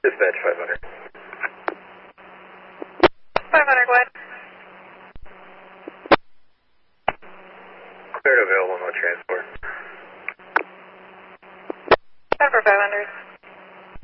Dispatch 500. 500, go ahead. Cleared available, no trans.